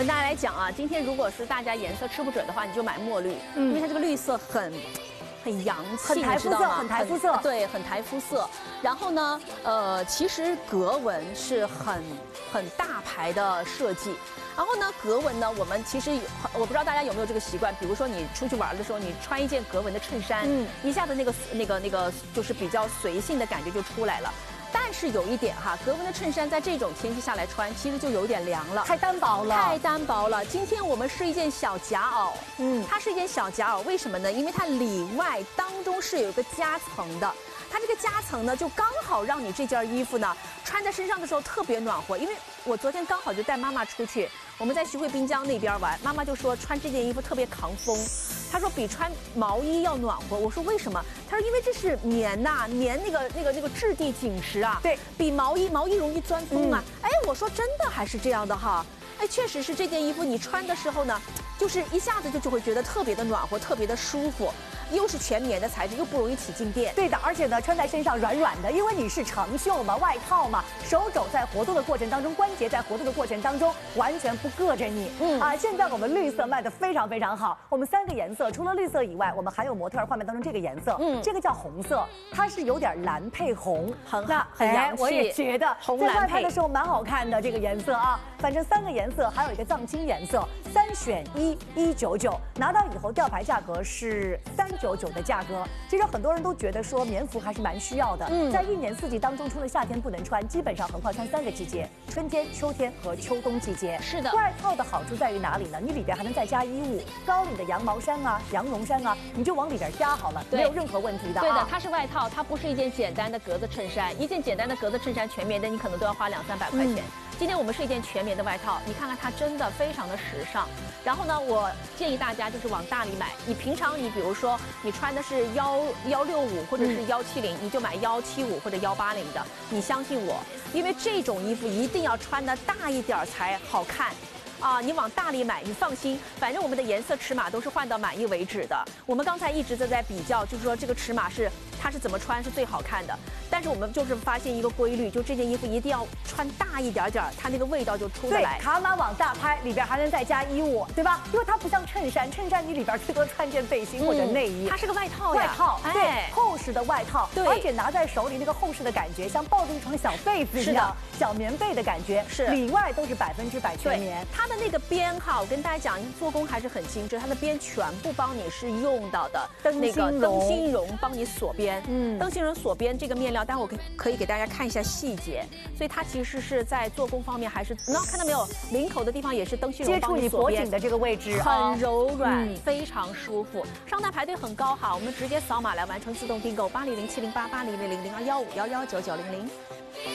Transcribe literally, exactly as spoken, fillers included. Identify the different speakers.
Speaker 1: 跟大家来讲啊，今天如果是大家颜色吃不准的话，你就买墨绿，嗯，因为它这个绿色很。 很洋气，
Speaker 2: 很台肤色，很台肤色，
Speaker 1: 对，很台肤色。然后呢，呃，其实格纹是很很大牌的设计。然后呢，格纹呢，我们其实有，我不知道大家有没有这个习惯，比如说你出去玩的时候，你穿一件格纹的衬衫，嗯，一下子那个那个那个就是比较随性的感觉就出来了。 但是有一点哈，格纹的衬衫在这种天气下来穿，其实就有点凉了，
Speaker 2: 太单薄了，
Speaker 1: 太单薄了。今天我们是一件小夹袄，嗯，它是一件小夹袄，为什么呢？因为它里外当中是有一个夹层的，它这个夹层呢，就刚好让你这件衣服呢穿在身上的时候特别暖和。因为我昨天刚好就带妈妈出去，我们在徐汇滨江那边玩，妈妈就说穿这件衣服特别抗风。 他说比穿毛衣要暖和，我说为什么？他说因为这是棉呐、啊，棉那个那个那个质地紧实啊，
Speaker 2: 对
Speaker 1: 比毛衣毛衣容易钻风啊。嗯、哎，我说真的还是这样的哈，哎，确实是这件衣服你穿的时候呢，就是一下子就就会觉得特别的暖和，特别的舒服，又是全棉的材质，又不容易起静电。
Speaker 2: 对的，而且呢穿在身上软软的，因为你是长袖嘛，外套嘛，手肘在活动的过程当中，关节在活动的过程当中完全不硌着你。嗯啊，现在我们绿色卖的非常非常好，我们三个颜色。 除了绿色以外，我们还有模特儿画面当中这个颜色，嗯，这个叫红色，它是有点蓝配红，
Speaker 1: 很
Speaker 2: 那
Speaker 1: 很洋气。
Speaker 2: 我也觉得
Speaker 1: 红
Speaker 2: 在外
Speaker 1: 蓝
Speaker 2: 拍的时候蛮好看的这个颜色啊。反正三个颜色，还有一个藏青颜色，三选一，一九九，拿到以后吊牌价格是三九九的价格。其实很多人都觉得说棉服还是蛮需要的，嗯，在一年四季当中，除了夏天不能穿，基本上横跨穿三个季节：春天、秋天和秋冬季节。
Speaker 1: 是的，
Speaker 2: 外套的好处在于哪里呢？你里边还能再加衣物，高领的羊毛衫啊、羊绒衫啊。 你就往里边加好了，没有任何问题的、啊。
Speaker 1: 对的，它是外套，它不是一件简单的格子衬衫。一件简单的格子衬衫全棉的，你可能都要花两三百块钱。嗯、今天我们是一件全棉的外套，你看看它真的非常的时尚。然后呢，我建议大家就是往大里买。你平常你比如说你穿的是幺幺六五或者是幺七零，你就买幺七五或者幺八零的。你相信我，因为这种衣服一定要穿的大一点才好看。 啊，你往大里买，你放心，反正我们的颜色尺码都是换到满意为止的。我们刚才一直在在比较，就是说这个尺码是它是怎么穿是最好看的。但是我们就是发现一个规律，就这件衣服一定要穿大一点点，它那个味道就出得来。
Speaker 2: 对，卡码往大拍，里边还能再加衣物，对吧？因为它不像衬衫，衬衫你里边最多穿件背心或者内衣，
Speaker 1: 嗯、它是个外套呀，
Speaker 2: 外套，
Speaker 1: 哎、
Speaker 2: 对，厚实的外套，
Speaker 1: 对，
Speaker 2: 而且拿在手里那个厚实的感觉，像抱着一床小被子一样，小棉被的感觉，
Speaker 1: 是
Speaker 2: 里外都是百分之百全棉。
Speaker 1: 它的那个边哈。 我跟大家讲，做工还是很精致，它的边全部帮你是用到的那个灯芯绒帮你锁边，嗯，灯芯绒锁边这个面料，待会儿我可可以给大家看一下细节，所以它其实是在做工方面还是，能看到没有，领口的地方也是灯芯绒帮你锁边，
Speaker 2: 接触你脖颈的这个位置，
Speaker 1: 很柔软，嗯、非常舒服。上单排队很高哈，我们直接扫码来完成自动订购，八零零七零八八零零零零二幺五幺幺九九零零。